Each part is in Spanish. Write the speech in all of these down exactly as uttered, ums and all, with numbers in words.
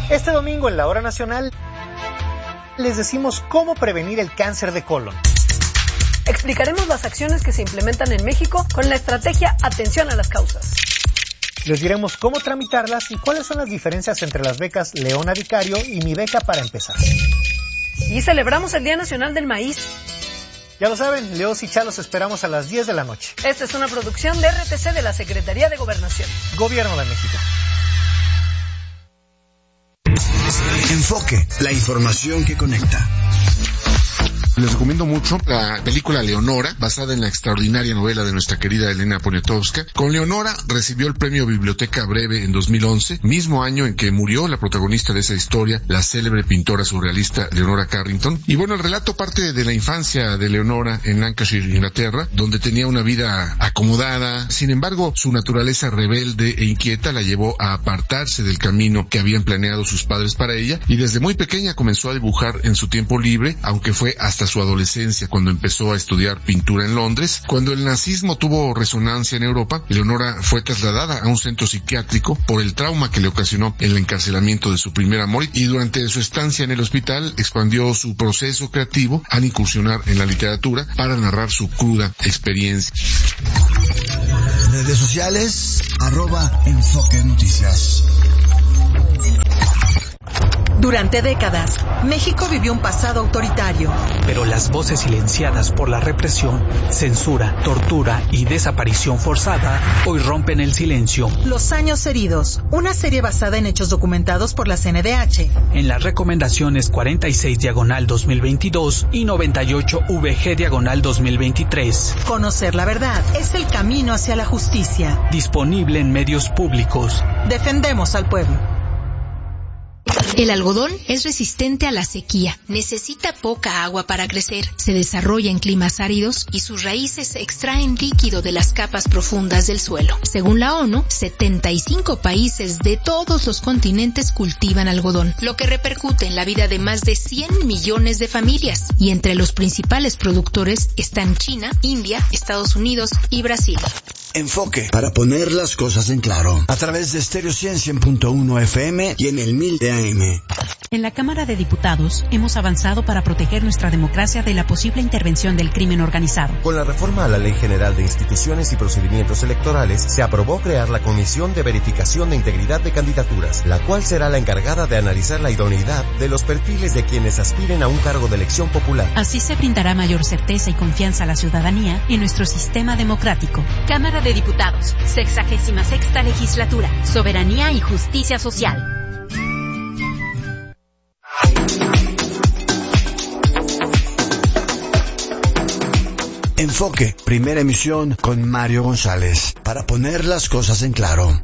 Este domingo en la Hora Nacional les decimos cómo prevenir el cáncer de colon. Explicaremos las acciones que se implementan en México con la estrategia Atención a las Causas. Les diremos cómo tramitarlas y cuáles son las diferencias entre las becas Leona Vicario y Mi Beca para Empezar. Y celebramos el Día Nacional del Maíz. Ya lo saben, Leos y Chalos esperamos a las diez de la noche. Esta es una producción de R T C de la Secretaría de Gobernación. Gobierno de México. Enfoque, la información que conecta. Les recomiendo mucho la película Leonora, basada en la extraordinaria novela de nuestra querida Elena Poniatowska. Con Leonora recibió el premio Biblioteca Breve en dos mil once, mismo año en que murió la protagonista de esa historia, la célebre pintora surrealista Leonora Carrington. Y bueno, el relato parte de la infancia de Leonora en Lancashire, Inglaterra, donde tenía una vida acomodada. Sin embargo, su naturaleza rebelde e inquieta la llevó a apartarse del camino que habían planeado sus padres para ella, y desde muy pequeña comenzó a dibujar en su tiempo libre, aunque fue hasta su adolescencia cuando empezó a estudiar pintura en Londres. Cuando el nazismo tuvo resonancia en Europa, Leonora fue trasladada a un centro psiquiátrico por el trauma que le ocasionó el encarcelamiento de su primer amor, y durante su estancia en el hospital expandió su proceso creativo al incursionar en la literatura para narrar su cruda experiencia. Redes sociales, arroba Enfoque Noticias. Durante décadas, México vivió un pasado autoritario. Pero las voces silenciadas por la represión, censura, tortura y desaparición forzada hoy rompen el silencio. Los años heridos, una serie basada en hechos documentados por la C N D H. En las recomendaciones cuarenta y seis diagonal dos mil veintidós y noventa y ocho V G diagonal dos mil veintitrés. Conocer la verdad es el camino hacia la justicia. Disponible en medios públicos. Defendemos al pueblo. El algodón es resistente a la sequía, necesita poca agua para crecer, se desarrolla en climas áridos y sus raíces extraen líquido de las capas profundas del suelo. Según la ONU, setenta y cinco países de todos los continentes cultivan algodón, lo que repercute en la vida de más de cien millones de familias. Y entre los principales productores están China, India, Estados Unidos y Brasil. Enfoque, para poner las cosas en claro, a través de Stereo cien punto uno F M y en el mil de A M. En la Cámara de Diputados hemos avanzado para proteger nuestra democracia de la posible intervención del crimen organizado. Con la reforma a la Ley General de Instituciones y Procedimientos Electorales, se aprobó crear la Comisión de Verificación de Integridad de Candidaturas, la cual será la encargada de analizar la idoneidad de los perfiles de quienes aspiren a un cargo de elección popular. Así se brindará mayor certeza y confianza a la ciudadanía en nuestro sistema democrático. Cámara de Diputados, sexagésima sexta legislatura, soberanía y justicia social. Enfoque, primera emisión con Mario González, para poner las cosas en claro.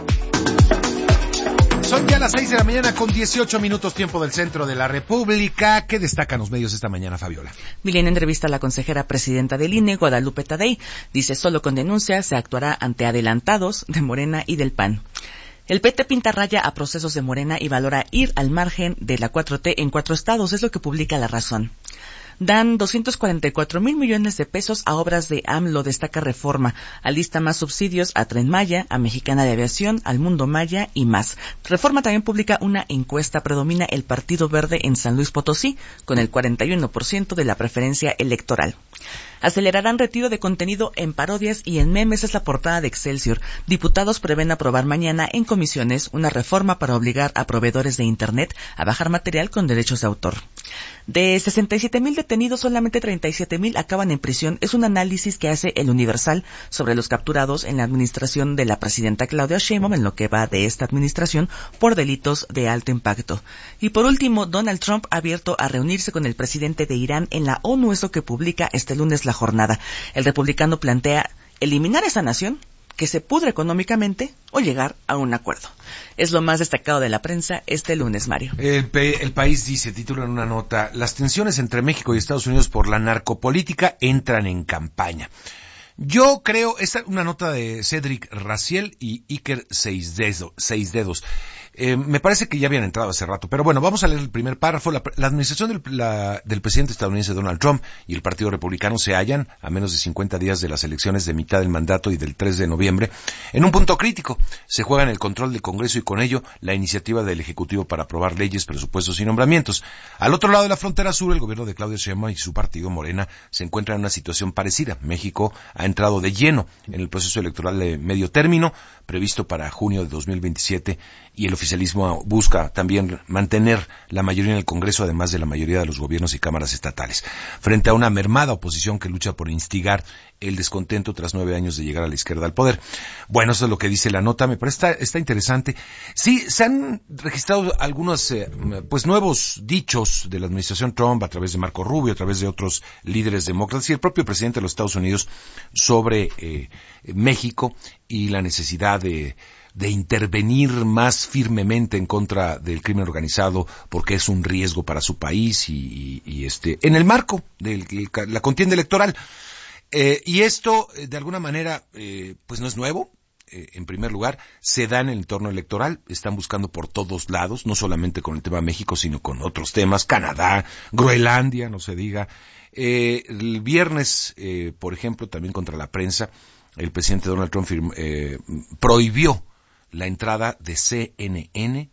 Son ya las seis de la mañana con dieciocho minutos tiempo del centro de la República. ¿Qué destacan los medios esta mañana, Fabiola? Milen entrevista a la consejera presidenta del I N E, Guadalupe Tadei. Dice, solo con denuncias se actuará ante adelantados de Morena y del P A N. El P T pinta raya a procesos de Morena y valora ir al margen de la cuatro T en cuatro estados, es lo que publica La Razón. Dan doscientos cuarenta y cuatro mil millones de pesos a obras de AMLO, destaca Reforma. Alista más subsidios a Tren Maya, a Mexicana de Aviación, al Mundo Maya y más. Reforma también publica una encuesta. Predomina el Partido Verde en San Luis Potosí, con el cuarenta y uno por ciento de la preferencia electoral. Acelerarán retiro de contenido en parodias y en memes, es la portada de Excelsior. Diputados prevén aprobar mañana en comisiones una reforma para obligar a proveedores de Internet a bajar material con derechos de autor. De sesenta y siete mil detenidos, solamente treinta y siete mil acaban en prisión. Es un análisis que hace El Universal sobre los capturados en la administración de la presidenta Claudia Sheinbaum, en lo que va de esta administración, por delitos de alto impacto. Y por último, Donald Trump ha abierto a reunirse con el presidente de Irán en la ONU, es lo que publica este lunes La Jornada. El republicano plantea eliminar esa nación, que se pudre económicamente, o llegar a un acuerdo. Es lo más destacado de la prensa este lunes, Mario. El, pe- el país dice, titula en una nota, las tensiones entre México y Estados Unidos por la narcopolítica entran en campaña. Yo creo, esta es una nota de Cédric Raciel y Iker Seisdedos. Seisdedos. Eh, me parece que ya habían entrado hace rato, pero bueno, vamos a leer el primer párrafo. La, la administración del, la, del presidente estadounidense Donald Trump y el Partido Republicano se hallan a menos de cincuenta días de las elecciones de mitad del mandato y del tres de noviembre en un punto crítico. Se juega en el control del Congreso y con ello la iniciativa del Ejecutivo para aprobar leyes, presupuestos y nombramientos. Al otro lado de la frontera sur, el gobierno de Claudia Sheinbaum y su partido Morena se encuentran en una situación parecida. México ha entrado de lleno en el proceso electoral de medio término previsto para junio de dos mil veintisiete y el oficialismo busca también mantener la mayoría en el Congreso, además de la mayoría de los gobiernos y cámaras estatales, frente a una mermada oposición que lucha por instigar el descontento tras nueve años de llegar a la izquierda al poder. Bueno, eso es lo que dice la nota, me parece está, está interesante. Sí, se han registrado algunos eh, pues nuevos dichos de la administración Trump a través de Marco Rubio, a través de otros líderes demócratas y el propio presidente de los Estados Unidos sobre eh, México y la necesidad de de intervenir más firmemente en contra del crimen organizado porque es un riesgo para su país y, y, y este en el marco de la contienda electoral. Eh, y esto, de alguna manera, eh, pues no es nuevo. Eh, en primer lugar, se da en el entorno electoral, están buscando por todos lados, no solamente con el tema México, sino con otros temas, Canadá, Groenlandia, no se diga. Eh, el viernes, eh, por ejemplo, también contra la prensa, el presidente Donald Trump firmó, eh, prohibió la entrada de C N N,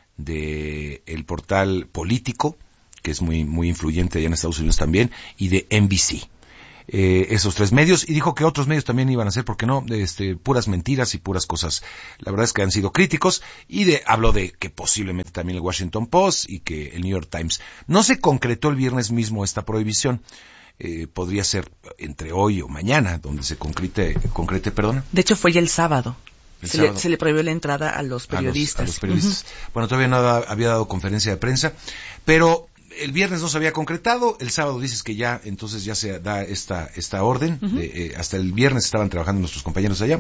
de el portal Político, que es muy muy influyente allá en Estados Unidos también, y de N B C. Eh, esos tres medios, y dijo que otros medios también iban a hacer, porque no, este, puras mentiras y puras cosas. La verdad es que han sido críticos, y de, habló de que posiblemente también el Washington Post y que el New York Times. No se concretó el viernes mismo esta prohibición. Eh, podría ser entre hoy o mañana, donde se concrete, concrete, perdón. De hecho, fue ya el sábado. Se sábado. le, se le prohibió la entrada a los periodistas. A los, a los periodistas. Uh-huh. Bueno, todavía no había dado conferencia de prensa, pero el viernes no se había concretado, el sábado dices que ya, entonces ya se da esta esta orden, uh-huh. de, eh, hasta el viernes estaban trabajando nuestros compañeros allá.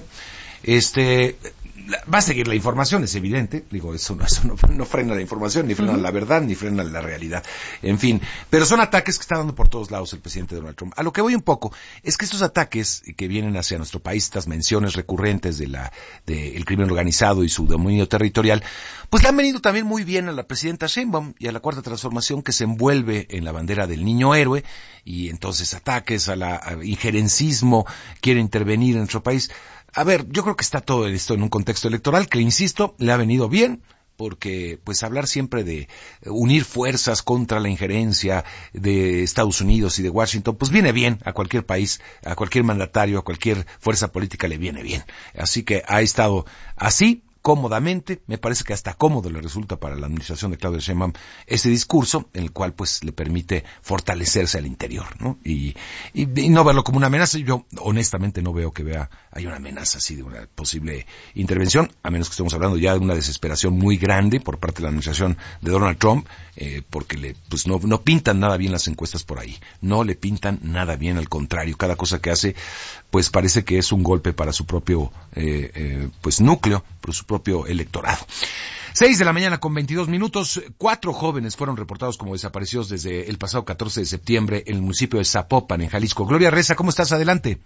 Este, va a seguir la información, es evidente, digo, eso no, eso no, no frena la información, ni frena uh-huh. la verdad, ni frena la realidad, en fin, pero son ataques que está dando por todos lados el presidente Donald Trump. A lo que voy un poco, es que estos ataques que vienen hacia nuestro país, estas menciones recurrentes de la, de el crimen organizado y su dominio territorial, pues le han venido también muy bien a la presidenta Sheinbaum y a la Cuarta Transformación, que se envuelve en la bandera del niño héroe, y entonces ataques a la a injerencismo, quiere intervenir en nuestro país. A ver, yo creo que está todo esto en un contexto electoral que, insisto, le ha venido bien, porque pues hablar siempre de unir fuerzas contra la injerencia de Estados Unidos y de Washington, pues viene bien a cualquier país, a cualquier mandatario, a cualquier fuerza política le viene bien. Así que ha estado así, cómodamente, me parece que hasta cómodo le resulta para la administración de Claudia Sheinbaum ese discurso, en el cual pues le permite fortalecerse al interior, ¿no? Y, y, y no verlo como una amenaza. Yo honestamente no veo que vea, hay una amenaza así de una posible intervención, a menos que estemos hablando ya de una desesperación muy grande por parte de la administración de Donald Trump, eh, porque le, pues no, no pintan nada bien las encuestas por ahí, no le pintan nada bien, al contrario, cada cosa que hace, pues parece que es un golpe para su propio, eh, eh, pues núcleo, para su propio electorado. Seis de la mañana con veintidós minutos, cuatro jóvenes fueron reportados como desaparecidos desde el pasado catorce de septiembre en el municipio de Zapopan, en Jalisco. Gloria Reza, ¿cómo estás? Adelante.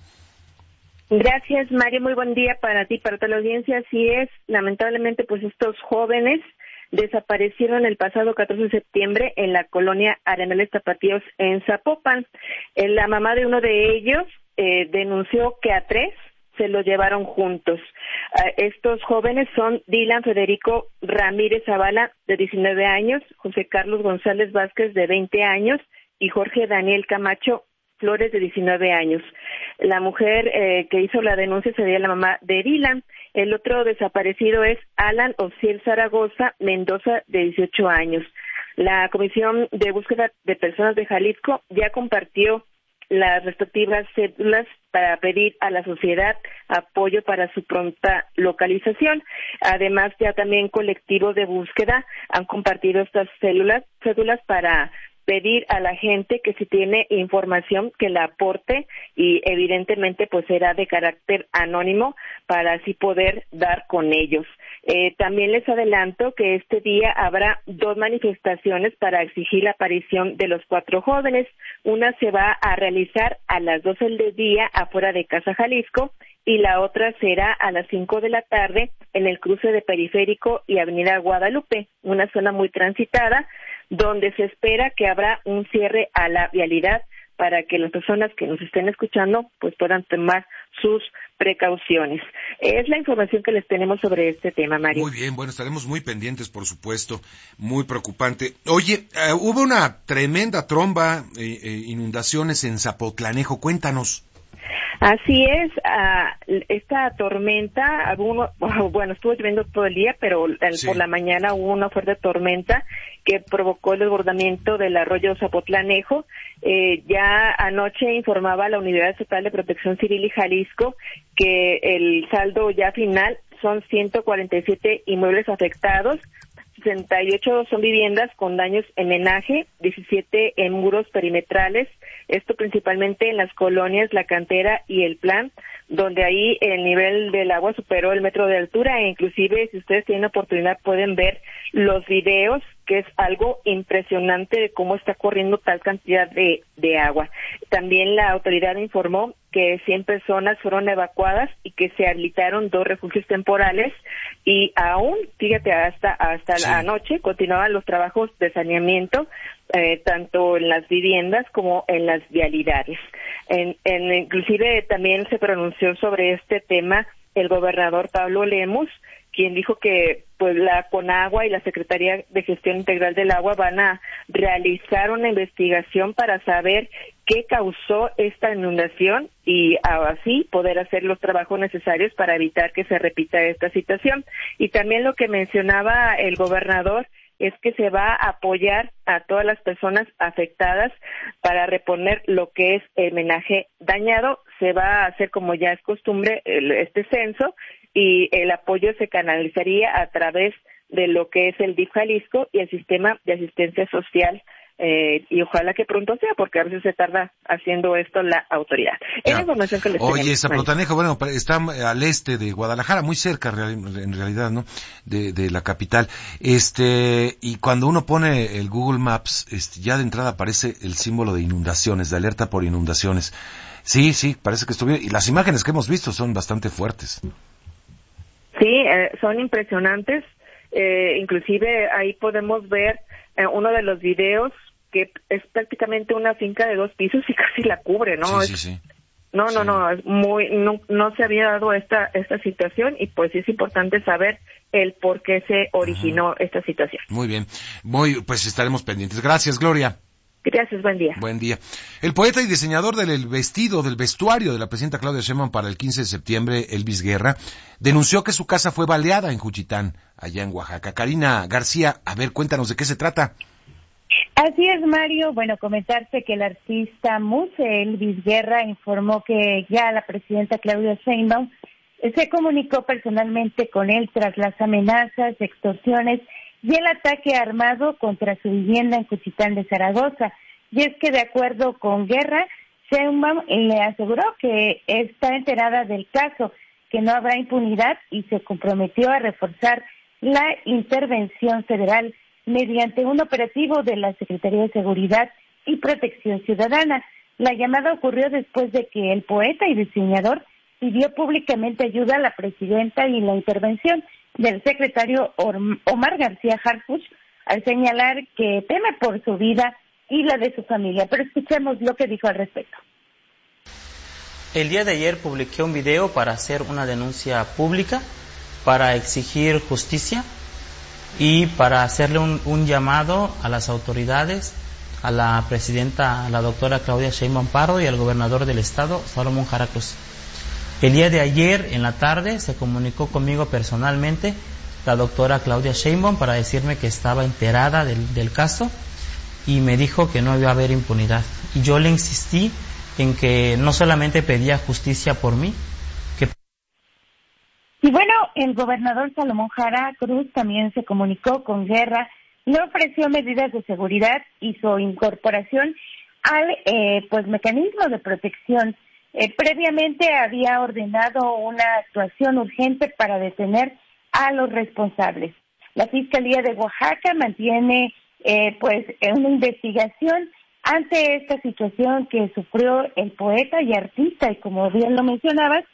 Gracias, Mario. Muy buen día para ti, para toda la audiencia. Así es, lamentablemente, pues estos jóvenes desaparecieron el pasado catorce de septiembre en la colonia Arenales Tapatíos en Zapopan. La mamá de uno de ellos eh, denunció que a tres se lo llevaron juntos. Uh, estos jóvenes son Dylan Federico Ramírez Zavala, de diecinueve años, José Carlos González Vázquez, de veinte años, y Jorge Daniel Camacho Flores, de diecinueve años. La mujer eh, que hizo la denuncia sería la mamá de Dylan. El otro desaparecido es Alan Ociel Zaragoza Mendoza, de dieciocho años. La Comisión de Búsqueda de Personas de Jalisco ya compartió las respectivas cédulas para pedir a la sociedad apoyo para su pronta localización. Además, ya también colectivos de búsqueda han compartido estas células, cédulas para pedir a la gente que si tiene información que la aporte, y evidentemente pues será de carácter anónimo para así poder dar con ellos. Eh, también les adelanto que este día habrá dos manifestaciones para exigir la aparición de los cuatro jóvenes. Una se va a realizar a las doce del día afuera de Casa Jalisco, y la otra será a las cinco de la tarde en el cruce de Periférico y Avenida Guadalupe, una zona muy transitada, donde se espera que habrá un cierre a la vialidad para que las personas que nos estén escuchando pues puedan tomar sus precauciones. Es la información que les tenemos sobre este tema, Mario. Muy bien, bueno, estaremos muy pendientes, por supuesto, muy preocupante. Oye, uh, hubo una tremenda tromba, eh, eh, inundaciones en Zapotlanejo, cuéntanos. Así es, uh, esta tormenta, uno, bueno, estuvo lloviendo todo el día, pero el, sí. por la mañana hubo una fuerte tormenta que provocó el desbordamiento del arroyo Zapotlanejo. Eh, ya anoche informaba la Unidad Estatal de Protección Civil y Jalisco que el saldo ya final son ciento cuarenta y siete inmuebles afectados, sesenta y ocho son viviendas con daños en menaje, diecisiete en muros perimetrales, esto principalmente en las colonias La Cantera y El Plan, donde ahí el nivel del agua superó el metro de altura, e inclusive si ustedes tienen oportunidad pueden ver los videos, que es algo impresionante de cómo está corriendo tal cantidad de, de agua. También la autoridad informó que cien personas fueron evacuadas y que se habilitaron dos refugios temporales, y aún, fíjate, hasta hasta sí. la noche continuaban los trabajos de saneamiento, eh, tanto en las viviendas como en las vialidades. En, en, inclusive también se pronunció sobre este tema el gobernador Pablo Lemus, quien dijo que pues la Conagua y la Secretaría de Gestión Integral del Agua van a realizar una investigación para saber qué causó esta inundación y así poder hacer los trabajos necesarios para evitar que se repita esta situación. Y también lo que mencionaba el gobernador es que se va a apoyar a todas las personas afectadas para reponer lo que es el menaje dañado. Se va a hacer, como ya es costumbre, el, este censo, y el apoyo se canalizaría a través de lo que es el D I F Jalisco y el Sistema de Asistencia Social, eh, y ojalá que pronto sea, porque a veces se tarda haciendo esto la autoridad. Es la información que les tenemos. Oye, Zapotlanejo, bueno, está al este de Guadalajara, muy cerca en realidad, ¿no?, de, de la capital. Este, y cuando uno pone el Google Maps, este, ya de entrada aparece el símbolo de inundaciones, de alerta por inundaciones. Sí, sí, parece que estuvo bien. Y las imágenes que hemos visto son bastante fuertes. Sí, eh, son impresionantes. Eh, inclusive ahí podemos ver eh, uno de los videos que es prácticamente una finca de dos pisos y casi la cubre, ¿no? Sí, es, sí, sí. No, no, sí. no, es muy, no, no se había dado esta esta situación, y pues es importante saber el por qué se originó uh-huh. esta situación. Muy bien, muy, pues estaremos pendientes. Gracias, Gloria. Gracias, buen día. Buen día. El poeta y diseñador del vestido, del vestuario de la presidenta Claudia Sheinbaum para el quince de septiembre, Elvis Guerra, denunció que su casa fue baleada en Juchitán, allá en Oaxaca. Karina García, a ver, cuéntanos de qué se trata. Así es, Mario. Bueno, comentarse que el artista muse Elvis Guerra informó que ya la presidenta Claudia Sheinbaum se comunicó personalmente con él tras las amenazas, extorsiones y el ataque armado contra su vivienda en Juchitán de Zaragoza. Y es que, de acuerdo con Guerra, Sheinbaum le aseguró que está enterada del caso, que no habrá impunidad, y se comprometió a reforzar la intervención federal mediante un operativo de la Secretaría de Seguridad y Protección Ciudadana. La llamada ocurrió después de que el poeta y diseñador pidió públicamente ayuda a la presidenta y la intervención del secretario Omar García Harfuch al señalar que teme por su vida y la de su familia. Pero escuchemos lo que dijo al respecto. El día de ayer publiqué un video para hacer una denuncia pública, para exigir justicia y para hacerle un, un llamado a las autoridades, a la presidenta, a la doctora Claudia Sheinbaum Pardo, y al gobernador del estado, Salomón Jara Cruz. El día de ayer, en la tarde, se comunicó conmigo personalmente la doctora Claudia Sheinbaum para decirme que estaba enterada del, del caso, y me dijo que no iba a haber impunidad. Y yo le insistí en que no solamente pedía justicia por mí, que... Y bueno, el gobernador Salomón Jara Cruz también se comunicó con Guerra, le ofreció medidas de seguridad y su incorporación al eh, pues mecanismo de protección. Eh, previamente había ordenado una actuación urgente para detener a los responsables. La Fiscalía de Oaxaca mantiene eh, pues una investigación ante esta situación que sufrió el poeta y artista, y como bien lo mencionabas,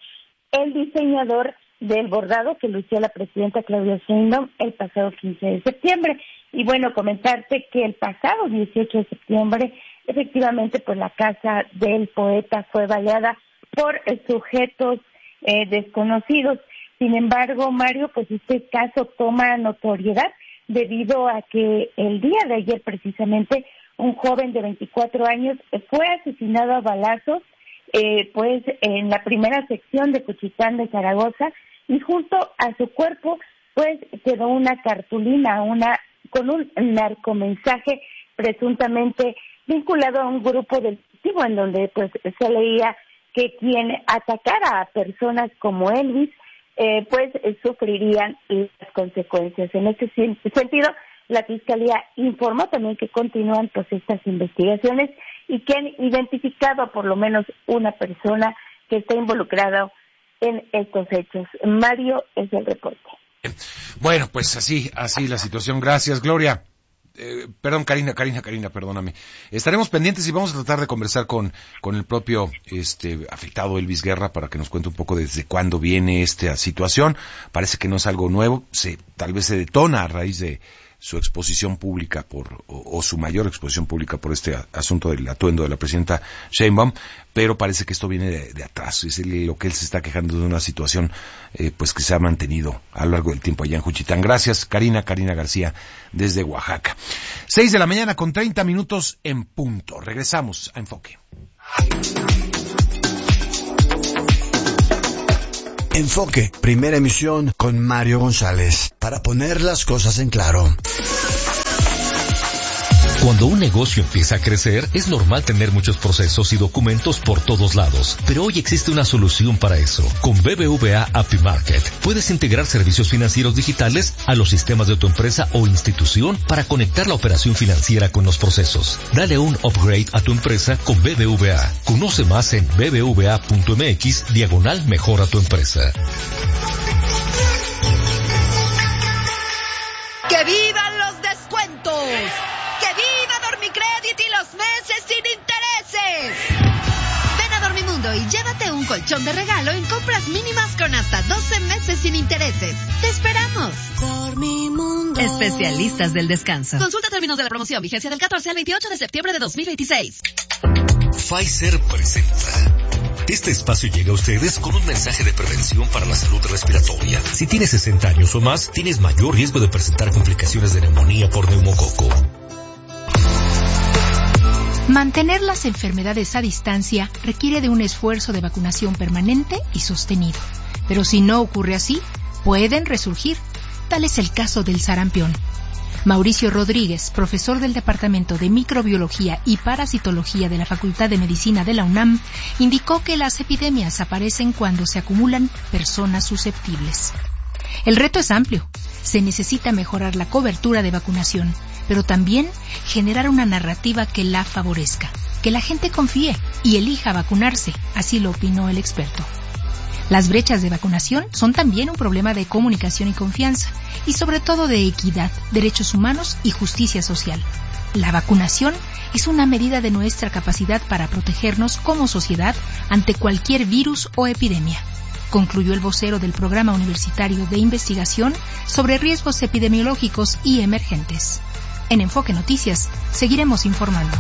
el diseñador del bordado que lució la presidenta Claudia Sheinbaum el pasado quince de septiembre. Y bueno, comentarte que el pasado dieciocho de septiembre, efectivamente, pues la casa del poeta fue baleada por eh, sujetos eh, desconocidos. Sin embargo, Mario, pues este caso toma notoriedad debido a que el día de ayer precisamente un joven de veinticuatro años fue asesinado a balazos eh, pues en la primera sección de Cuchitán de Zaragoza, y junto a su cuerpo pues quedó una cartulina una con un narcomensaje presuntamente vinculado a un grupo delictivo en donde pues se leía que quien atacara a personas como Elvis eh, pues eh, sufrirían las consecuencias. En ese sentido, la Fiscalía informó también que continúan pues estas investigaciones y que han identificado a por lo menos una persona que está involucrada en estos hechos. Mario, es el reporte. Bueno, pues así, así la situación. Gracias, Gloria. Eh, perdón, Karina, Karina, Karina, perdóname. Estaremos pendientes y vamos a tratar de conversar con, con el propio, este, afectado Elvis Guerra para que nos cuente un poco desde cuándo viene esta situación. Parece que no es algo nuevo, se, tal vez se detona a raíz de su exposición pública por, o, o su mayor exposición pública por este asunto del atuendo de la presidenta Sheinbaum, pero parece que esto viene de, de atrás, es el, lo que él se está quejando de una situación, eh, pues que se ha mantenido a lo largo del tiempo allá en Juchitán. Gracias, Karina, Karina García, desde Oaxaca. Seis de la mañana con treinta minutos en punto. Regresamos a Enfoque. Enfoque, primera emisión con Mario González, para poner las cosas en claro. Cuando un negocio empieza a crecer, es normal tener muchos procesos y documentos por todos lados. Pero hoy existe una solución para eso. Con B B V A A P I Market, puedes integrar servicios financieros digitales a los sistemas de tu empresa o institución para conectar la operación financiera con los procesos. Dale un upgrade a tu empresa con B B V A. Conoce más en bbva.mx diagonal mejora tu empresa. ¡Que vivan los descuentos! ¡Que viva Dormicredit y los meses sin intereses! Ven a Dormimundo y llévate un colchón de regalo en compras mínimas con hasta doce meses sin intereses. ¡Te esperamos! Dormimundo. Especialistas del descanso. Consulta términos de la promoción. Vigencia del catorce al veintiocho de septiembre de dos mil veintiséis. Pfizer presenta. Este espacio llega a ustedes con un mensaje de prevención para la salud respiratoria. Si tienes sesenta años o más, tienes mayor riesgo de presentar complicaciones de neumonía por neumococo. Mantener las enfermedades a distancia requiere de un esfuerzo de vacunación permanente y sostenido. Pero si no ocurre así, pueden resurgir. Tal es el caso del sarampión. Mauricio Rodríguez, profesor del Departamento de Microbiología y Parasitología de la Facultad de Medicina de la UNAM, indicó que las epidemias aparecen cuando se acumulan personas susceptibles. El reto es amplio. Se necesita mejorar la cobertura de vacunación, pero también generar una narrativa que la favorezca, que la gente confíe y elija vacunarse, así lo opinó el experto. Las brechas de vacunación son también un problema de comunicación y confianza, y sobre todo de equidad, derechos humanos y justicia social. La vacunación es una medida de nuestra capacidad para protegernos como sociedad ante cualquier virus o epidemia, concluyó el vocero del Programa Universitario de Investigación sobre Riesgos Epidemiológicos y Emergentes. En Enfoque Noticias seguiremos informando.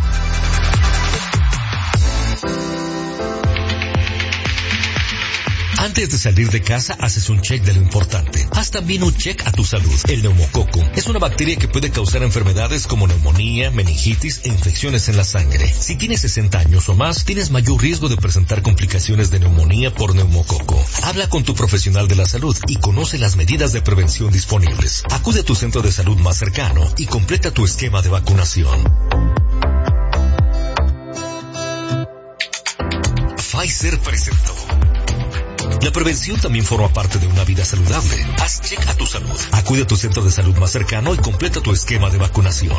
Antes de salir de casa, haces un check de lo importante. Haz también un check a tu salud. El neumococo es una bacteria que puede causar enfermedades como neumonía, meningitis e infecciones en la sangre. Si tienes sesenta años o más, tienes mayor riesgo de presentar complicaciones de neumonía por neumococo. Habla con tu profesional de la salud y conoce las medidas de prevención disponibles. Acude a tu centro de salud más cercano y completa tu esquema de vacunación. Pfizer presentó. La prevención también forma parte de una vida saludable. Haz check a tu salud. Acude a tu centro de salud más cercano y completa tu esquema de vacunación.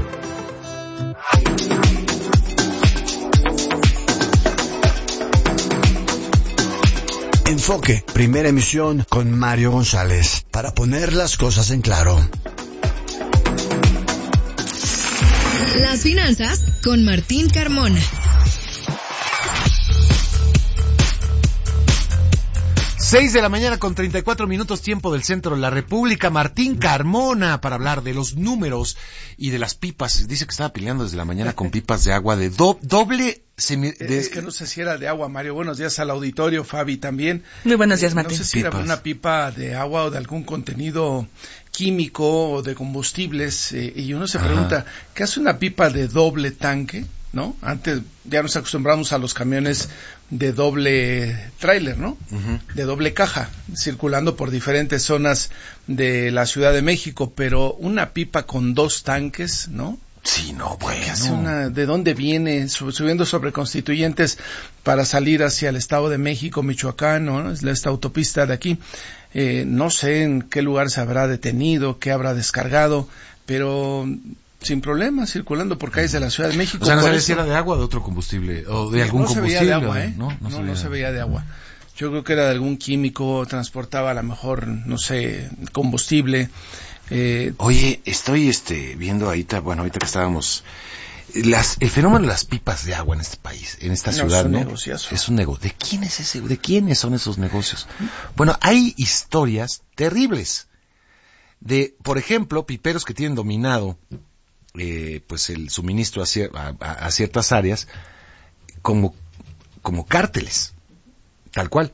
Enfoque, primera emisión con Mario González, para poner las cosas en claro. Las finanzas con Martín Carmona. Seis de la mañana con treinta y cuatro minutos, tiempo del centro de la República. Martín Carmona para hablar de los números y de las pipas. Dice que estaba peleando desde la mañana con pipas de agua de do, doble... Semi, de... Es que no sé si era de agua, Mario. Buenos días al auditorio, Fabi también. Muy buenos días, Martín. No sé si pipas. Era una pipa de agua o de algún contenido químico o de combustibles. Eh, y uno se Ajá. pregunta, ¿qué hace una pipa de doble tanque? ¿No? Antes ya nos acostumbramos a los camiones de doble tráiler, ¿no? Uh-huh. De doble caja, circulando por diferentes zonas de la Ciudad de México, pero una pipa con dos tanques, ¿no? Sí, no, bueno. Hace una, ¿de dónde viene? Subiendo sobre Constituyentes para salir hacia el Estado de México, Michoacán, ¿no? Es esta autopista de aquí. Eh, no sé en qué lugar se habrá detenido, qué habrá descargado, pero sin problema, circulando por calles de la Ciudad de México. O sea, no sabía si era de agua o de otro combustible, o de algún no combustible. No se veía de agua, ¿eh? No, no, no, se, no se veía de agua. Yo creo que era de algún químico, transportaba a lo mejor, no sé, combustible. Eh, Oye, estoy este viendo ahorita, bueno, ahorita que estábamos, las, el fenómeno de las pipas de agua en este país, en esta ciudad, ¿no? Es un, es un negocio. ¿De quién es ese? ¿De quiénes son esos negocios? Bueno, hay historias terribles de, por ejemplo, piperos que tienen dominado, eh, pues el suministro a, cier- a, a, a ciertas áreas como, como cárteles, tal cual,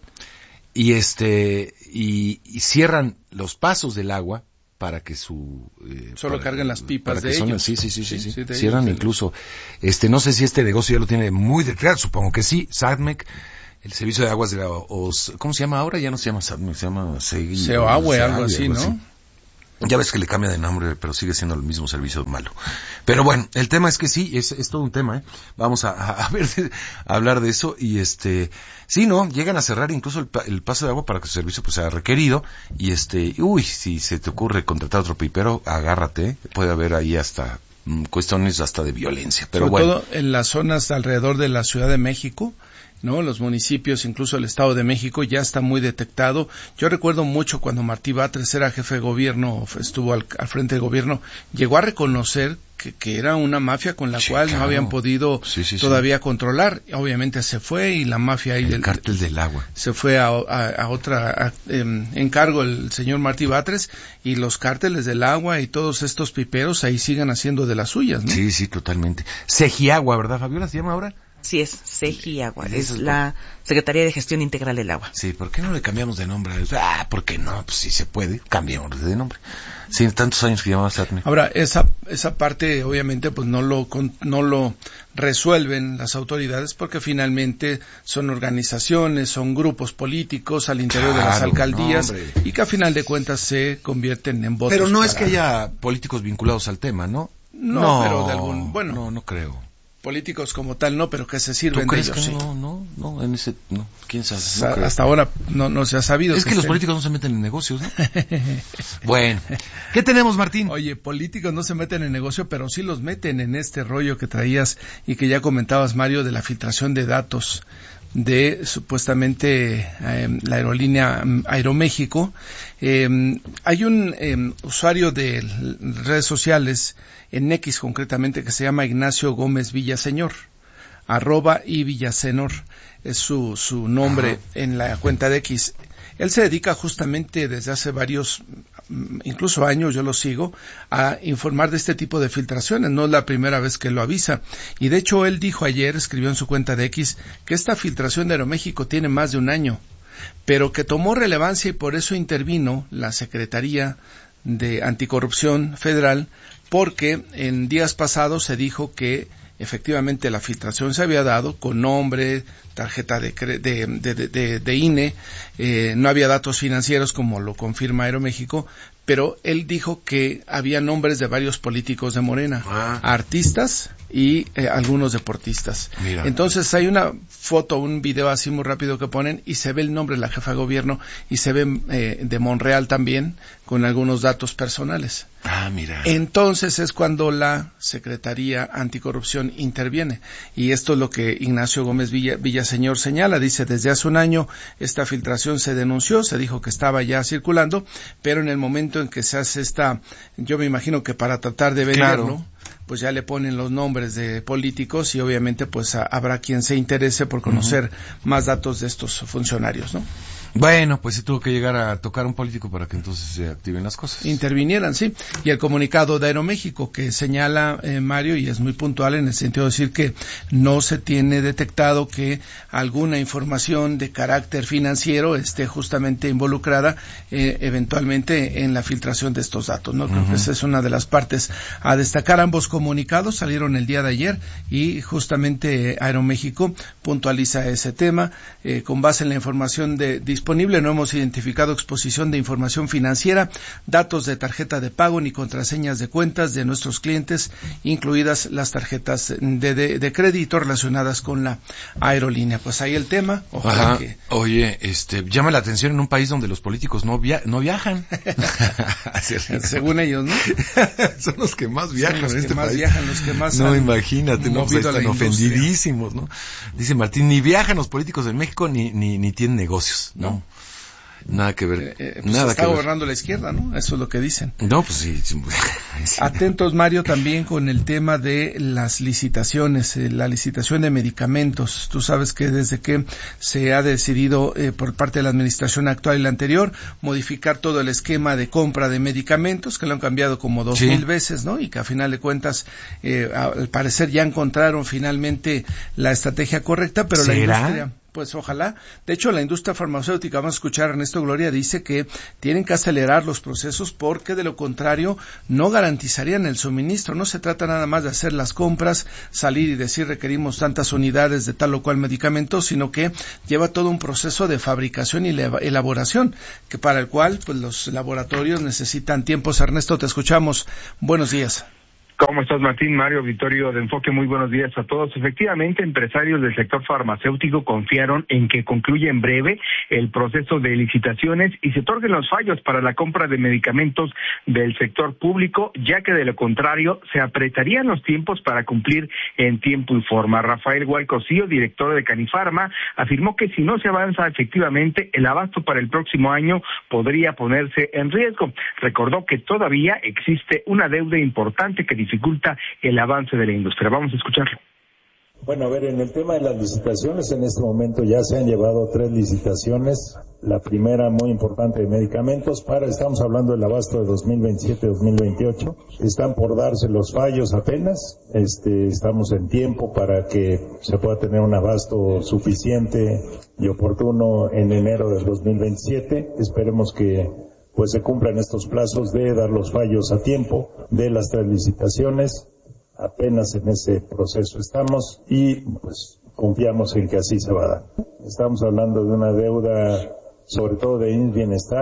y este, y, y cierran los pasos del agua para que su eh, solo para, carguen las pipas de son, ellos. Sí, sí, sí, sí, sí, sí. sí Cierran ellos, incluso, este, no sé si este negocio ya lo tiene muy de claro, supongo que sí, SADMEC, el servicio de aguas de la, o, ¿cómo se llama ahora? Ya no se llama SADMEC, se llama Segui, Seoagüe, algo así, algo ¿no? Así. Ya ves que le cambia de nombre, pero sigue siendo el mismo servicio malo. Pero bueno, el tema es que sí, es, es todo un tema, ¿eh? Vamos a, a, a ver, a hablar de eso y este, sí, ¿no? Llegan a cerrar incluso el, el paso de agua para que el servicio pues sea requerido y este, uy, si se te ocurre contratar otro pipero, agárrate, ¿eh? Puede haber ahí hasta mm, cuestiones hasta de violencia, pero Sobre bueno. todo en las zonas alrededor de la Ciudad de México, ¿no? Los municipios, incluso el Estado de México, ya está muy detectado. Yo recuerdo mucho cuando Martí Batres era jefe de gobierno, estuvo al, al frente del gobierno, llegó a reconocer que, que era una mafia con la sí, cual claro. no habían podido sí, sí, todavía sí. controlar. Obviamente se fue y la mafia ahí el del cártel del agua se fue a, a, a otra a, eh, encargo el señor Martí Batres y los cárteles del agua y todos estos piperos ahí sigan haciendo de las suyas, ¿no? Sí, sí, totalmente. Segiagua, ¿verdad, Fabiola? ¿Se llama ahora? Sí, es Segiagua, es, es la Secretaría de Gestión Integral del Agua. Sí, ¿por qué no le cambiamos de nombre? Ah, ¿por qué no? Pues si se puede, cambiamos de nombre. Sí, tantos años que llamaba SADMEC. Ahora, esa esa parte obviamente pues no lo no lo resuelven las autoridades porque finalmente son organizaciones, son grupos políticos al interior claro, de las alcaldías no, y que a final de cuentas se convierten en votos. Pero no para... es que haya políticos vinculados al tema, ¿no? No, no pero de algún, bueno. No, no creo. Políticos como tal, no, pero que se sirven ¿Tú crees de ellos, que sí. No, no, no, en ese, no, quién sabe. No hasta ahora no, no se ha sabido. Es que, que los estén... políticos no se meten en negocios, ¿no? Bueno, ¿qué tenemos, Martín? Oye, políticos no se meten en negocio, pero sí los meten en este rollo que traías y que ya comentabas, Mario, de la filtración de datos de supuestamente eh, la aerolínea Aeroméxico. Eh, hay un eh, usuario de redes sociales en X concretamente que se llama Ignacio Gómez Villaseñor, arroba y Villasenor es su, su nombre Ajá. en la cuenta de X. Él se dedica justamente desde hace varios, incluso años, yo lo sigo, a informar de este tipo de filtraciones. No es la primera vez que lo avisa. Y de hecho él dijo ayer, escribió en su cuenta de X, que esta filtración de Aeroméxico tiene más de un año, pero que tomó relevancia y por eso intervino la Secretaría de Anticorrupción Federal, porque en días pasados se dijo que efectivamente la filtración se había dado con nombre, tarjeta de, de, de, de, de I N E, eh, no había datos financieros como lo confirma Aeroméxico, pero él dijo que había nombres de varios políticos de Morena, ah. artistas y eh, algunos deportistas. Mira. Entonces hay una foto, un video así muy rápido que ponen y se ve el nombre de la jefa de gobierno y se ve eh, de Monreal también con algunos datos personales. Ah, mira. Entonces es cuando la Secretaría Anticorrupción interviene y esto es lo que Ignacio Gómez Villa, Villaseñor señala. Dice, desde hace un año esta filtración se denunció, se dijo que estaba ya circulando, pero en el momento en que se hace esta, yo me imagino que para tratar de venderlo, claro. pues ya le ponen los nombres de políticos y obviamente pues a, habrá quien se interese por conocer uh-huh. más datos de estos funcionarios, ¿no? Bueno, pues sí tuvo que llegar a tocar un político para que entonces se activen las cosas. Intervinieran, sí. Y el comunicado de Aeroméxico que señala, eh, Mario, y es muy puntual en el sentido de decir que no se tiene detectado que alguna información de carácter financiero esté justamente involucrada eh, eventualmente en la filtración de estos datos, ¿no? Creo uh-huh. que esa es una de las partes a destacar. Ambos comunicados salieron el día de ayer y justamente Aeroméxico puntualiza ese tema eh, con base en la información de disponible. No hemos identificado exposición de información financiera, datos de tarjeta de pago ni contraseñas de cuentas de nuestros clientes, incluidas las tarjetas de, de, de crédito relacionadas con la aerolínea. Pues ahí el tema. Ojalá que... Oye, este, llama la atención en un país donde los políticos no, via no viajan. Según ellos, ¿no? Son los que más viajan los en este que más país. Viajan, los que más no, imagínate, no, pues están ofendidísimos, ¿no? Dice Martín, ni viajan los políticos en México ni, ni, ni tienen negocios, ¿no? No. Nada que ver. Eh, pues nada está que gobernando ver. la izquierda, ¿no? Eso es lo que dicen. No, pues sí. sí. Atentos, Mario, también con el tema de las licitaciones, eh, la licitación de medicamentos. Tú sabes que desde que se ha decidido eh, por parte de la administración actual y la anterior modificar todo el esquema de compra de medicamentos, que lo han cambiado como dos sí. mil veces, ¿no? Y que a final de cuentas, eh, al parecer ya encontraron finalmente la estrategia correcta, pero ¿Será? la industria... Pues ojalá. De hecho, la industria farmacéutica, vamos a escuchar a Ernesto Gloria, dice que tienen que acelerar los procesos porque de lo contrario no garantizarían el suministro. No se trata nada más de hacer las compras, salir y decir requerimos tantas unidades de tal o cual medicamento, sino que lleva todo un proceso de fabricación y elaboración, que para el cual pues los laboratorios necesitan tiempos. Ernesto, te escuchamos. Buenos días. ¿Cómo estás, Martín? Mario, Auditorio de Enfoque, muy buenos días a todos. Efectivamente, empresarios del sector farmacéutico confiaron en que concluya en breve el proceso de licitaciones y se otorguen los fallos para la compra de medicamentos del sector público, ya que de lo contrario se apretarían los tiempos para cumplir en tiempo y forma. Rafael Guaycosío, director de Canifarma, afirmó que si no se avanza efectivamente, el abasto para el próximo año podría ponerse en riesgo. Recordó que todavía existe una deuda importante que dificulta el avance de la industria. Vamos a escucharlo. Bueno, a ver, en el tema de las licitaciones, en este momento ya se han llevado tres licitaciones. La primera, muy importante, de medicamentos, para, estamos hablando del abasto de dos mil veintisiete dos mil veintiocho. Están por darse los fallos apenas. Este, estamos en tiempo para que se pueda tener un abasto suficiente y oportuno en enero del dos mil veintisiete. Esperemos que pues se cumplan estos plazos de dar los fallos a tiempo de las tres licitaciones. Apenas en ese proceso estamos y pues confiamos en que así se va a dar. Estamos hablando de una deuda sobre todo de bienestar,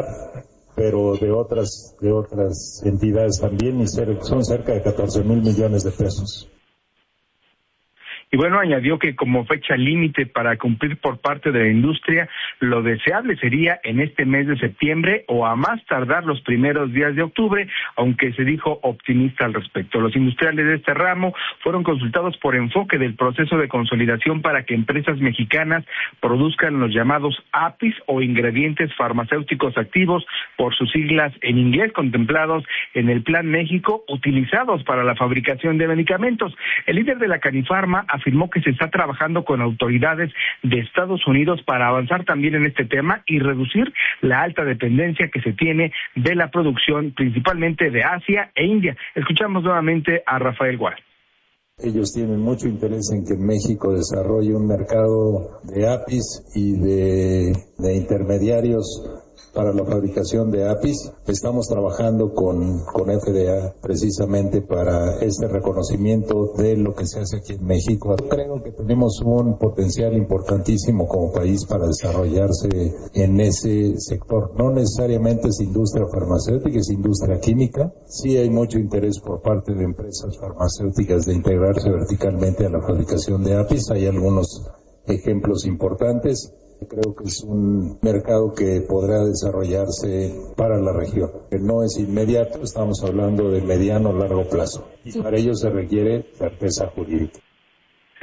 pero de otras de otras entidades también, y son cerca de catorce mil millones de pesos. Y bueno, añadió que como fecha límite para cumplir por parte de la industria, lo deseable sería en este mes de septiembre o a más tardar los primeros días de octubre, aunque se dijo optimista al respecto. Los industriales de este ramo fueron consultados por Enfoque del proceso de consolidación para que empresas mexicanas produzcan los llamados A P Is o ingredientes farmacéuticos activos, por sus siglas en inglés, contemplados en el Plan México, utilizados para la fabricación de medicamentos. El líder de la Canifarma afirmó que se está trabajando con autoridades de Estados Unidos para avanzar también en este tema y reducir la alta dependencia que se tiene de la producción, principalmente de Asia e India. Escuchamos nuevamente a Rafael Gual. Ellos tienen mucho interés en que México desarrolle un mercado de A P Is y de, de intermediarios para la fabricación de A P Is. Estamos trabajando con, con F D A precisamente para este reconocimiento de lo que se hace aquí en México. Creo que tenemos un potencial importantísimo como país para desarrollarse en ese sector. No necesariamente es industria farmacéutica, es industria química. Sí hay mucho interés por parte de empresas farmacéuticas de integrarse verticalmente a la fabricación de A P Is. Hay algunos ejemplos importantes. Creo que es un mercado que podrá desarrollarse para la región. Que no es inmediato, estamos hablando de mediano o largo plazo. Y para ello se requiere certeza jurídica.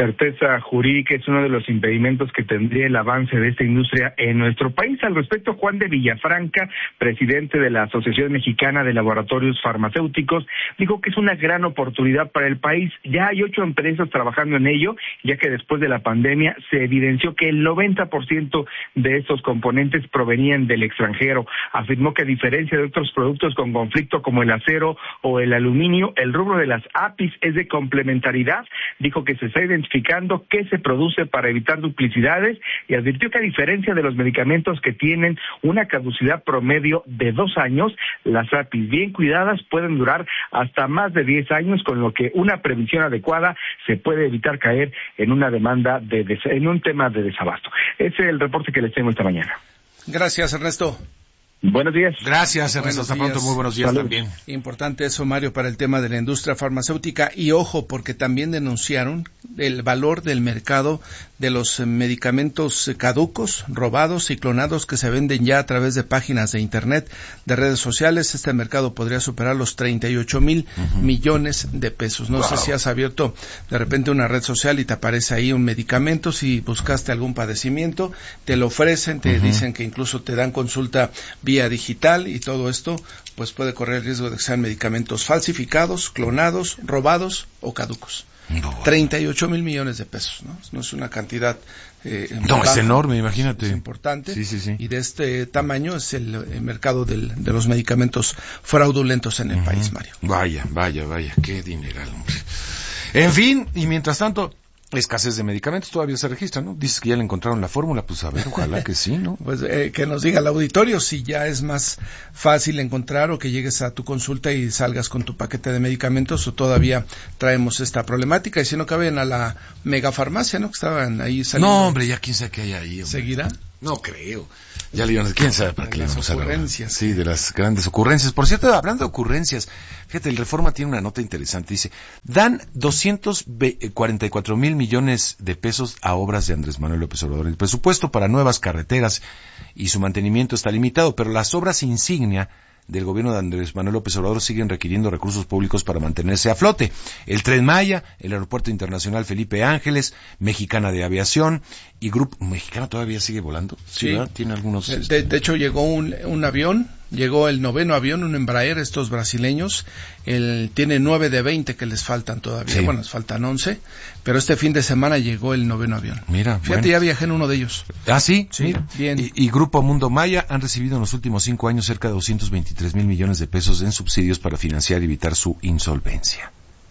certeza jurídica es uno de los impedimentos que tendría el avance de esta industria en nuestro país. Al respecto, Juan de Villafranca, presidente de la Asociación Mexicana de Laboratorios Farmacéuticos, dijo que es una gran oportunidad para el país. Ya hay ocho empresas trabajando en ello, ya que después de la pandemia se evidenció que el noventa por ciento de estos componentes provenían del extranjero. Afirmó que a diferencia de otros productos con conflicto como el acero o el aluminio, el rubro de las A P Is es de complementariedad. Dijo que se está identificando qué se produce para evitar duplicidades y advirtió que a diferencia de los medicamentos que tienen una caducidad promedio de dos años, las A P Is bien cuidadas pueden durar hasta más de diez años, con lo que una previsión adecuada se puede evitar caer en una demanda de, de en un tema de desabasto. Ese es el reporte que les tengo esta mañana. Gracias, Ernesto. Buenos días. Gracias, Ernesto. Hasta pronto. Muy buenos días. Salud. También. Importante eso, Mario, para el tema de la industria farmacéutica. Y ojo, porque también denunciaron el valor del mercado de los medicamentos caducos, robados y clonados que se venden ya a través de páginas de Internet, de redes sociales. Este mercado podría superar los treinta y ocho mil uh-huh. millones de pesos. No wow. sé si has abierto de repente una red social y te aparece ahí un medicamento. Si buscaste algún padecimiento, te lo ofrecen, te uh-huh. dicen que incluso te dan consulta vía digital, y todo esto pues puede correr el riesgo de que sean medicamentos falsificados, clonados, robados o caducos. No. treinta y ocho mil millones de pesos, ¿no? No es una cantidad eh, no, baja, es enorme, imagínate. Es importante. Sí, sí, sí. Y de este tamaño es el, el mercado del, de los medicamentos fraudulentos en el uh-huh. país, Mario. Vaya, vaya, vaya, qué dineral, hombre. En fin, y mientras tanto, escasez de medicamentos todavía se registra, ¿no? Dices que ya le encontraron la fórmula, pues a ver, ojalá que sí, ¿no? Pues eh, que nos diga el auditorio si ya es más fácil encontrar, o que llegues a tu consulta y salgas con tu paquete de medicamentos, o todavía traemos esta problemática, y si no caben a la megafarmacia, ¿no? Que estaban ahí saliendo. No, hombre, ya quién sabe qué hay ahí, hombre. ¿Seguirá? No creo. Ya le iban a... ¿Quién sabe para qué le vamos a hablar? Ocurrencias. Sí, de las grandes ocurrencias. Por cierto, hablando de ocurrencias, fíjate, el Reforma tiene una nota interesante. Dice, dan doscientos cuarenta y cuatro mil millones de pesos a obras de Andrés Manuel López Obrador. El presupuesto para nuevas carreteras y su mantenimiento está limitado, pero las obras insignia del gobierno de Andrés Manuel López Obrador siguen requiriendo recursos públicos para mantenerse a flote. El Tren Maya, el Aeropuerto Internacional Felipe Ángeles, Mexicana de Aviación y Grupo Mexicana todavía sigue volando. Sí, ¿verdad? Tiene algunos. De, de hecho llegó un, un avión, llegó el noveno avión, un Embraer, estos brasileños. El, tiene nueve de veinte que les faltan todavía. Sí. Bueno, les faltan once, pero este fin de semana llegó el noveno avión. Mira, fíjate, bueno. ya viajé en uno de ellos. Ah, sí, sí, mira. Bien. Y, y Grupo Mundo Maya han recibido en los últimos cinco años cerca de doscientos veintitrés mil millones de pesos en subsidios para financiar y evitar su insolvencia.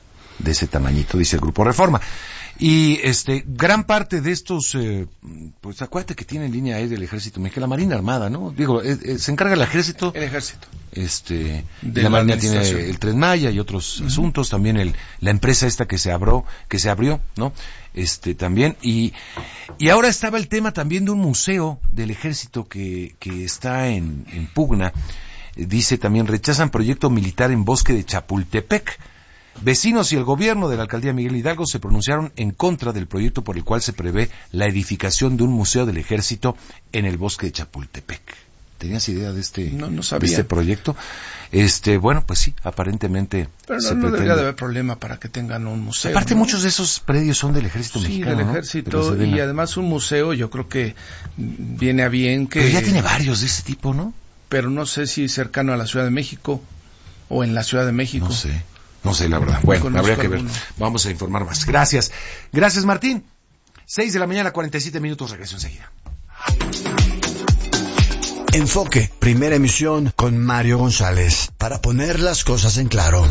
De ese tamañito, dice el Grupo Reforma. Y este gran parte de estos, eh, pues acuérdate que tiene en línea aérea el Ejército Mexicano, la Marina Armada, ¿no? Digo, eh, eh, se encarga el Ejército. El Ejército. Este, de la, la Marina tiene el Tren Maya y otros uh-huh. asuntos, también el, la empresa esta que se abrió, que se abrió, ¿no? Este, también, y, y ahora estaba el tema también de un museo del Ejército que, que está en, en pugna. Dice también, rechazan proyecto militar en bosque de Chapultepec. Vecinos y el gobierno de la alcaldía Miguel Hidalgo se pronunciaron en contra del proyecto por el cual se prevé la edificación de un museo del Ejército en el bosque de Chapultepec. ¿Tenías idea de este, no, no de este proyecto? Este, bueno, pues sí, aparentemente. Pero no, se no pretende... debería de haber problema para que tengan un museo. Aparte, ¿no? muchos de esos predios son del Ejército sí, Mexicano. Sí, del Ejército, ¿no? Y además un museo, yo creo que viene a bien que. Pero ya tiene varios de ese tipo, ¿no? Pero no sé si cercano a la Ciudad de México o en la Ciudad de México. No sé. No sé, la verdad. Bueno, no habría que alguno. ver. Vamos a informar más. Gracias. Gracias, Martín. Seis de la mañana, cuarenta y siete minutos. Regreso enseguida. Enfoque, primera emisión con Mario González. Para poner las cosas en claro.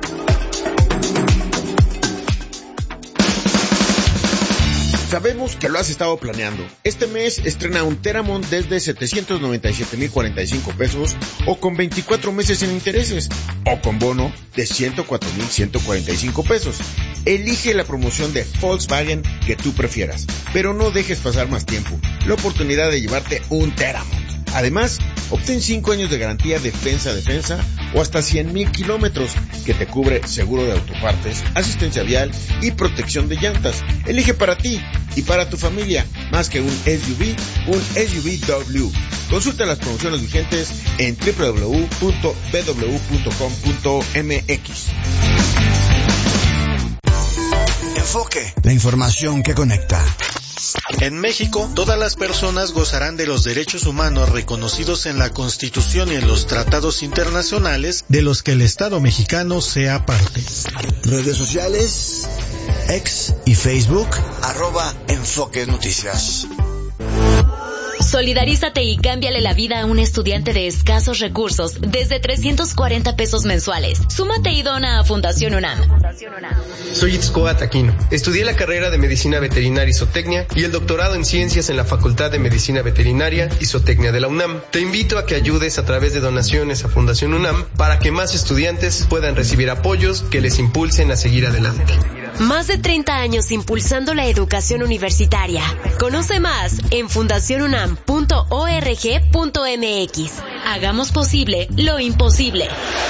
Sabemos que lo has estado planeando. Este mes estrena un Teramon desde setecientos noventa y siete mil cuarenta y cinco pesos o con veinticuatro meses sin intereses o con bono de ciento cuatro mil ciento cuarenta y cinco pesos. Elige la promoción de Volkswagen que tú prefieras, pero no dejes pasar más tiempo. La oportunidad de llevarte un Teramon. Además, obtén cinco años de garantía defensa-defensa o hasta cien mil kilómetros que te cubre seguro de autopartes, asistencia vial y protección de llantas. Elige para ti y para tu familia, más que un S U V, un S U V W. Consulta las promociones vigentes en doble u doble u doble u punto b w punto com punto m x. Enfoque, la información que conecta. En México, todas las personas gozarán de los derechos humanos reconocidos en la Constitución y en los tratados internacionales de los que el Estado mexicano sea parte. Redes sociales, X y Facebook, arroba Enfoque Noticias. Solidarízate y cámbiale la vida a un estudiante de escasos recursos desde trescientos cuarenta pesos mensuales. Súmate y dona a Fundación UNAM. Soy Itzcoat Aquino. Estudié la carrera de Medicina Veterinaria y Zootecnia y el doctorado en Ciencias en la Facultad de Medicina Veterinaria y Zootecnia de la UNAM. Te invito a que ayudes a través de donaciones a Fundación UNAM para que más estudiantes puedan recibir apoyos que les impulsen a seguir adelante. Más de treinta años impulsando la educación universitaria. Conoce más en fundación unam punto org punto mx. Hagamos posible lo imposible.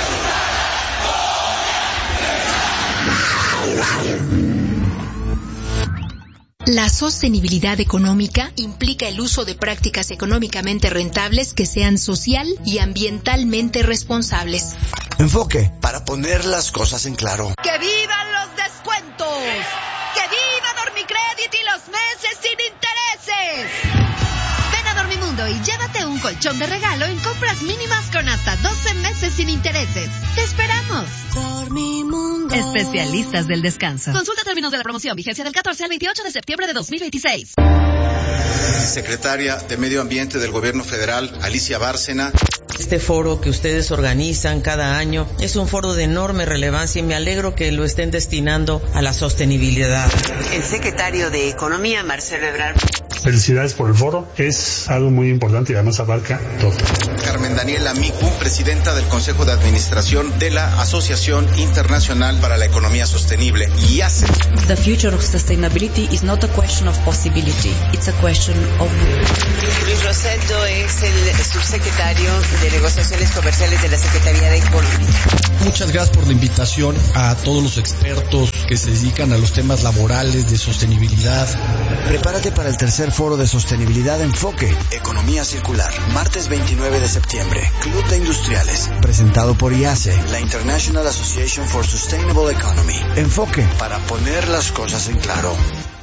La sostenibilidad económica implica el uso de prácticas económicamente rentables que sean social y ambientalmente responsables. Enfoque, para poner las cosas en claro. ¡Que vivan los descuentos! ¡Que viva Dormicredit y los meses sin intereses! Ven a Dormimundo y llévate un colchón de regalo en compras mínimas con hasta doce meses sin intereses. ¡Te esperamos! Dormimundo. Especialistas del descanso. Consulta términos de la promoción. Vigencia del catorce al veintiocho de septiembre de dos mil veintiséis. Secretaria de Medio Ambiente del Gobierno Federal, Alicia Bárcena. Este foro que ustedes organizan cada año es un foro de enorme relevancia y me alegro que lo estén destinando a la sostenibilidad. El secretario de Economía, Marcelo Ebrard. Felicidades por el foro, es algo muy importante y además abarca todo. Carmen Daniela Micu, presidenta del Consejo de Administración de la Asociación Internacional para la Economía Sostenible, I A S E. The future of sustainability is not a question of possibility, it's a question of will. Luis Rosendo es el subsecretario de Negociaciones Comerciales de la Secretaría de Economía. Muchas gracias por la invitación a todos los expertos que se dedican a los temas laborales de sostenibilidad. Prepárate para el tercer Foro de Sostenibilidad Enfoque, Economía Circular, martes veintinueve de septiembre, Club de Industriales, presentado por I A S E, la International Association for Sustainable Economy. Enfoque, para poner las cosas en claro.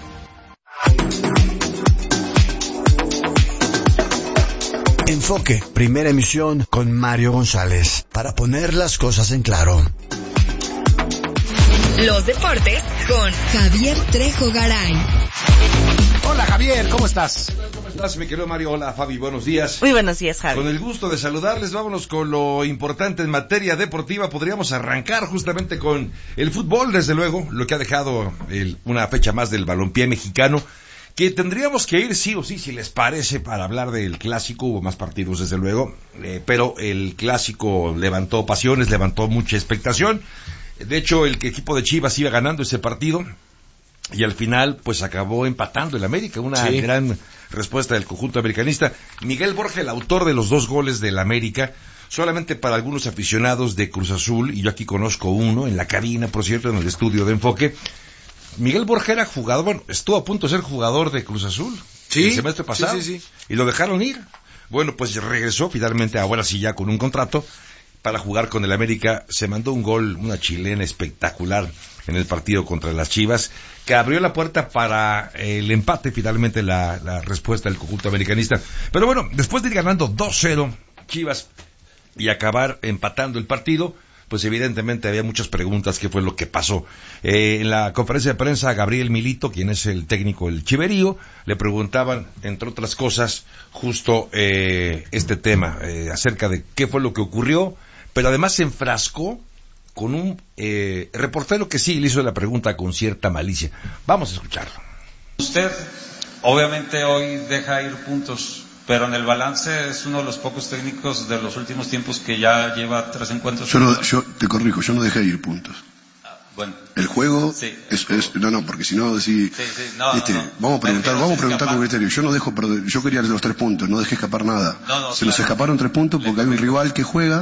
Enfoque, primera emisión con Mario González, para poner las cosas en claro. Los deportes con Javier Trejo Garay. Hola Javier, ¿cómo estás? ¿Cómo estás, mi querido Mario? Hola Fabi, buenos días. Muy buenos días, Javi. Con el gusto de saludarles, vámonos con lo importante en materia deportiva. Podríamos arrancar justamente con el fútbol, desde luego, lo que ha dejado el, una fecha más del balompié mexicano, que tendríamos que ir sí o sí, si les parece, para hablar del clásico. Hubo más partidos, desde luego, eh, pero el clásico levantó pasiones, levantó mucha expectación. De hecho, el equipo de Chivas iba ganando ese partido y al final pues acabó empatando el América, una sí. gran respuesta del conjunto americanista. Miguel Borja, el autor de los dos goles del América, solamente para algunos aficionados de Cruz Azul, y yo aquí conozco uno en la cabina, por cierto, en el estudio de Enfoque. Miguel Borja era jugador, bueno, estuvo a punto de ser jugador de Cruz Azul ¿Sí? el semestre pasado, sí, sí, sí. y lo dejaron ir. Bueno, pues regresó finalmente, ahora sí ya con un contrato para jugar con el América. Se mandó un gol, una chilena espectacular en el partido contra las Chivas, que abrió la puerta para el empate, finalmente la, la respuesta del conjunto americanista. Pero bueno, después de ir ganando dos cero Chivas y acabar empatando el partido, pues evidentemente había muchas preguntas, qué fue lo que pasó. Eh, en la conferencia de prensa, Gabriel Milito, quien es el técnico del Chiverío, le preguntaban, entre otras cosas, justo eh, este tema, eh, acerca de qué fue lo que ocurrió, pero además se enfrascó con un eh, reportero que sí le hizo la pregunta con cierta malicia. Vamos a escucharlo. Usted, obviamente, hoy deja ir puntos, pero en el balance es uno de los pocos técnicos de los últimos tiempos que ya lleva tres encuentros. Yo, no, yo te corrijo, yo no dejé ir puntos. Ah, bueno. El juego, sí, es, el es, no, no, porque si no decís, sí, sí, no, este, no, no. vamos a preguntar, Prefiero vamos a preguntar escapar. con criterio. Yo no dejo perder, yo quería los tres puntos, no dejé escapar nada. No, no, Se claro. nos escaparon tres puntos porque hay un rival que juega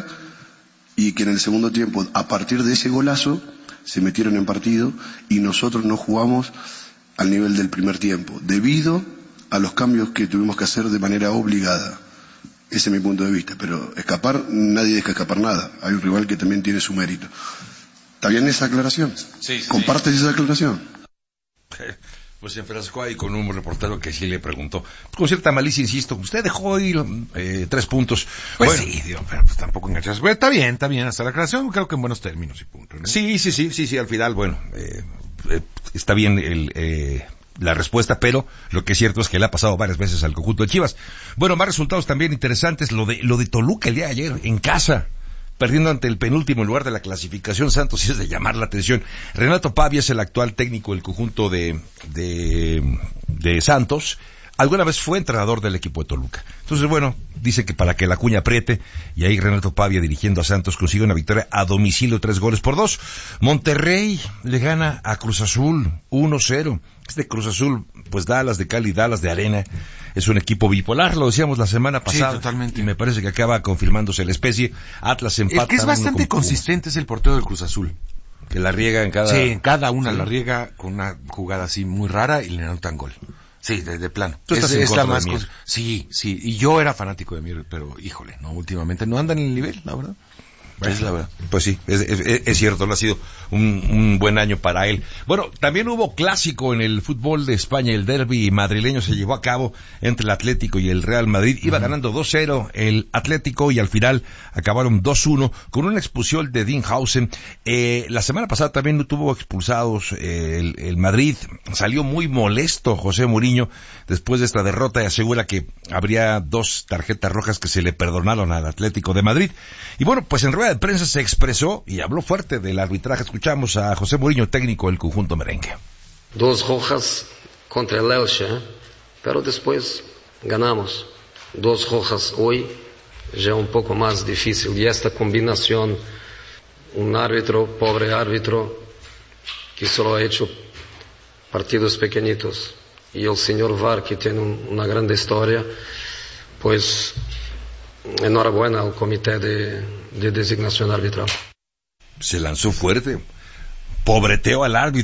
y que en el segundo tiempo, a partir de ese golazo, se metieron en partido y nosotros no jugamos al nivel del primer tiempo, debido a los cambios que tuvimos que hacer de manera obligada. Ese es mi punto de vista, pero escapar, nadie deja escapar nada. Hay un rival que también tiene su mérito. ¿Está bien esa aclaración? Sí, sí. ¿Compartes esa aclaración? Pues se enfrascó ahí con un reportero que sí le preguntó, pues con cierta malicia, insisto, usted dejó ir eh, tres puntos. Pues bueno, sí, digo, pero pues tampoco engancharse. Bueno, está bien, está bien, hasta la creación creo que en buenos términos y punto, ¿no? Sí, sí, sí, sí, sí, al final, bueno, eh, eh, está bien el... Eh, la respuesta, pero lo que es cierto es que le ha pasado varias veces al conjunto de Chivas. Bueno, más resultados también interesantes, lo de lo de Toluca el día de ayer, en casa, perdiendo ante el penúltimo lugar de la clasificación. Santos, y es de llamar la atención. Renato Pavia es el actual técnico del conjunto de, de, de Santos. Alguna vez fue entrenador del equipo de Toluca. Entonces, bueno, dice que para que la cuña apriete, y ahí Renato Pavia dirigiendo a Santos consigue una victoria a domicilio, tres goles por dos. Monterrey le gana a Cruz Azul uno cero. Este Cruz Azul, pues Dallas de Cali, Dallas de Arena, es un equipo bipolar, lo decíamos la semana pasada. Sí, totalmente. Y me parece que acaba confirmándose la especie. Atlas empata. El que es bastante consistente es el portero del Cruz Azul. Que la riega en cada... Sí, en cada una sí. La riega con una jugada así muy rara y le anotan gol. Sí, de, de plano. ¿Tú estás es, en es la más cosa... Sí, sí, y yo era fanático de Mier, pero híjole, no, últimamente no andan en el nivel, la verdad. Es la verdad. Pues sí, es, es, es cierto, no ha sido un, un buen año para él. Bueno, también hubo clásico en el fútbol de España, el derbi madrileño se llevó a cabo entre el Atlético y el Real Madrid. Iba uh-huh. ganando dos cero el Atlético y al final acabaron dos uno con una expulsión de Dinhausen. Eh, la semana pasada también no tuvo expulsados eh, el, el Madrid. Salió muy molesto José Mourinho después de esta derrota y asegura que habría dos tarjetas rojas que se le perdonaron al Atlético de Madrid. Y bueno, pues en rueda de prensa se expresó y habló fuerte del arbitraje. Escuchamos a José Mourinho, técnico del conjunto merengue. Dos rojas contra el Elche, ¿eh? Pero después ganamos. Dos rojas hoy, ya un poco más difícil. Y esta combinación, un árbitro, pobre árbitro, que solo ha hecho partidos pequeñitos, y el señor V A R, que tiene un, una gran historia, pues... enhorabuena al comité de, de designación arbitral. Se lanzó fuerte, pobreteó al árbitro.